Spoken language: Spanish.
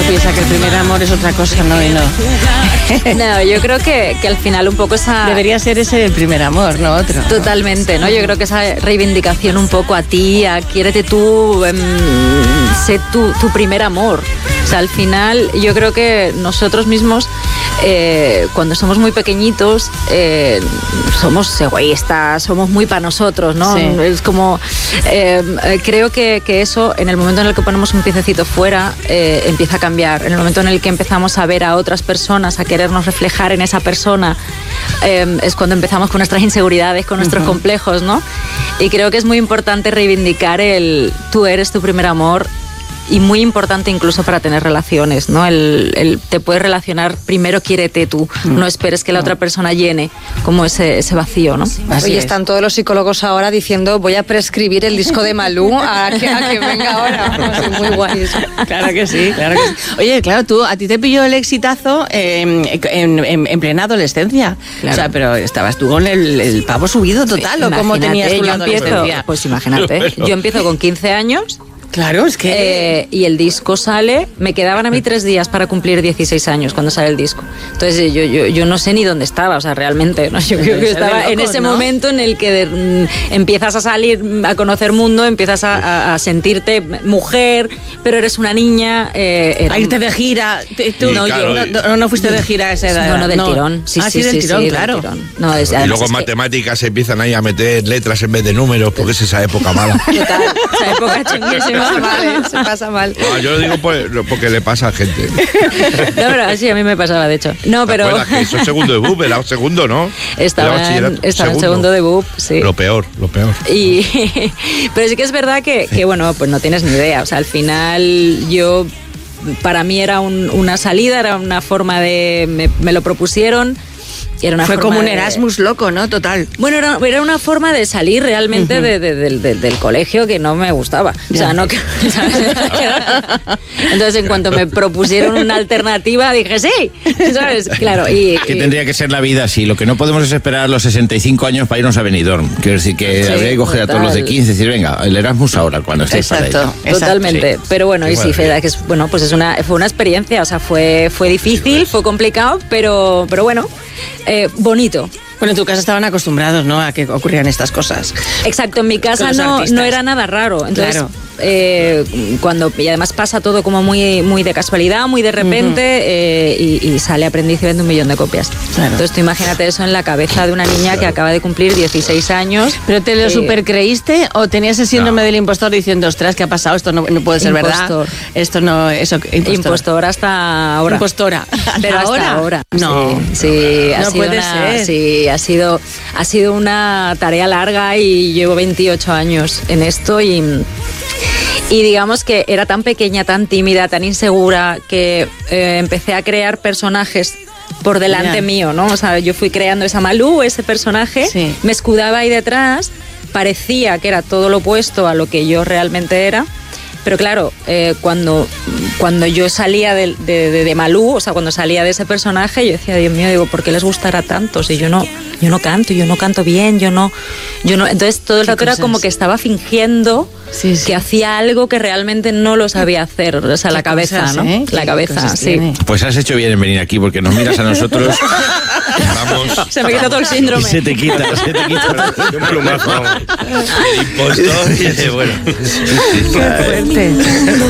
piensa que el primer amor es otra cosa, no, y no. No, yo creo que al final un poco esa... Debería ser ese el primer amor, no otro. Totalmente, ¿no? Yo creo que esa reivindicación un poco a ti, a quiérete tú, sé tu primer amor. O sea, al final yo creo que nosotros mismos, cuando somos muy pequeñitos, somos egoístas, somos muy para nosotros, ¿no? Sí. Es como, creo que eso, en el momento en el que ponemos un piececito fuera, empieza a cambiar. En el momento en el que empezamos a ver a otras personas, a querernos reflejar en esa persona, es cuando empezamos con nuestras inseguridades, con nuestros complejos, ¿no? Y creo que es muy importante reivindicar el tú eres tu primer amor. Y muy importante incluso para tener relaciones, ¿no? Te puedes relacionar, primero quiérete tú, no esperes que la otra persona llene como ese vacío, ¿no? Oye, están todos los psicólogos ahora diciendo voy a prescribir el disco de Malú a que venga ahora. Sí, muy guay eso. Claro que sí, claro que sí. Oye, claro, a ti te pilló el exitazo en plena adolescencia. Claro. O sea, pero estabas tú con el pavo subido total, ¿o cómo tenías tú la adolescencia? Pues imagínate, yo empiezo con 15 años. Claro, es que... y el disco sale, me quedaban a mí 3 días para cumplir 16 años cuando sale el disco. Entonces yo no sé ni dónde estaba, o sea, realmente, ¿no? Yo creo que estaba en ese momento en el que empiezas a salir, a conocer mundo, empiezas a sentirte mujer, pero eres una niña. A irte de gira. Tú no fuiste de gira a esa edad. No, del tirón. Sí, del tirón, claro. No, y luego en matemáticas se empiezan ahí a meter letras en vez de números, porque es esa época mala. Total, esa época chunguísima. Se pasa mal. No, yo lo digo porque le pasa a gente. No, pero sí, a mí me pasaba, de hecho. No, pero... que eso es segundo de BUP, era segundo, ¿no? Estaba en segundo de BUP, sí. Lo peor. Pero sí que es verdad que, bueno, pues no tienes ni idea. O sea, al final para mí era una salida, era una forma de... Me lo propusieron. Fue como un Erasmus loco, ¿no? Total. Bueno, era una forma de salir realmente del colegio que no me gustaba. O sea, no... Entonces, en cuanto me propusieron una alternativa, dije, sí, ¿sabes? Claro, que tendría que ser la vida así. Lo que no podemos es esperar a los 65 años para irnos a Benidorm. Quiero decir que habría que coger a todos los de 15 y decir, venga, el Erasmus ahora, cuando estéis para ello. Totalmente. Sí. Pero bueno, y sí, Feda, que pues fue una experiencia. O sea, fue difícil, fue complicado, pero bueno... bonito. Bueno, en tu casa estaban acostumbrados, ¿no?, a que ocurrieran estas cosas. Exacto, en mi casa no era nada raro. Entonces, claro. Y además pasa todo como muy, muy de casualidad, muy de repente, y sale Aprendiz y vende 1 millón de copias. Claro. Entonces tú imagínate eso en la cabeza de una niña que acaba de cumplir 16 años. ¿Pero te lo supercreíste o tenías ese síndrome del impostor diciendo, ostras, ¿qué ha pasado? Esto no puede ser verdad. Esto no... Impostor hasta ahora. Impostora. Pero hasta ahora. No. Sí, no puede ser. Sí, ha sido una tarea larga y llevo 28 años en esto y digamos que era tan pequeña, tan tímida, tan insegura que empecé a crear personajes por delante mío, ¿no? O sea, yo fui creando esa Malú, ese personaje, me escudaba ahí detrás, parecía que era todo lo opuesto a lo que yo realmente era. Pero claro, cuando yo salía de Malú, o sea, cuando salía de ese personaje, yo decía, Dios mío, ¿por qué les gustará tanto? Si yo no canto bien, yo no. Entonces todo el rato era como que estaba fingiendo que hacía algo que realmente no lo sabía hacer. O sea, la cabeza, cosas, ¿no? La cabeza, sí. Pues has hecho bien en venir aquí, porque nos miras a nosotros. Vamos. Se me quita todo el síndrome. Y se te quita. Un plumazo. El impostor y bueno. Qué fuerte.